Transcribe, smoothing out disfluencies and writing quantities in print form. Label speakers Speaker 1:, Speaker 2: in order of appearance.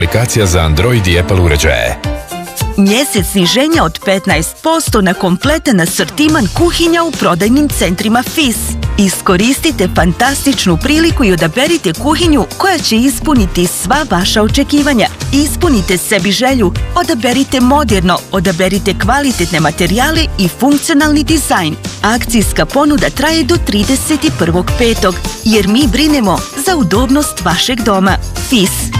Speaker 1: Aplikacija za Android i Apple uređaje.
Speaker 2: Mjesec sniženja od 15% na kompletan asortiman kuhinja u prodajnim centrima FIS. Iskoristite fantastičnu priliku i odaberite kuhinju koja će ispuniti sva vaša očekivanja. Ispunite sebi želju, odaberite moderno, odaberite kvalitetne materijale i funkcionalni dizajn. Akcijska ponuda traje do 31.5. jer mi brinemo za udobnost vašeg doma. FIS.